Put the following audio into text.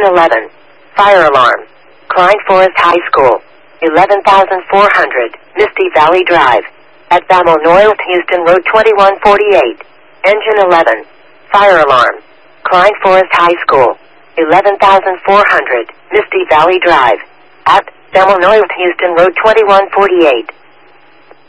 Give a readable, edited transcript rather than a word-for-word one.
Engine 11. Fire alarm. Klein Forest High School. 11,400, Misty Valley Drive. At Bammel North Houston Road 2148. Engine 11. Fire alarm. Klein Forest High School. 11,400, Misty Valley Drive. At Bammel North Houston Road 2148.